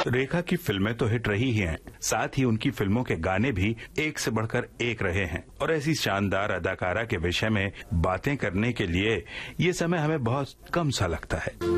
रेखा की फिल्में तो हिट रही ही हैं, साथ ही उनकी फिल्मों के गाने भी एक से बढ़कर एक रहे हैं और ऐसी शानदार अदाकारा के विषय में बातें करने के लिए ये समय हमें बहुत कम सा लगता है।